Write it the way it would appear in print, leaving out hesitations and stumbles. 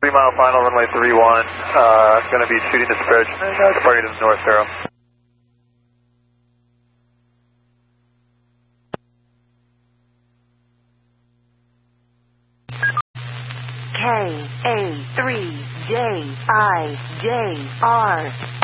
3-mile final, runway 31, going to be shooting this bridge, departing to the north, Arrow. KA3JIJR.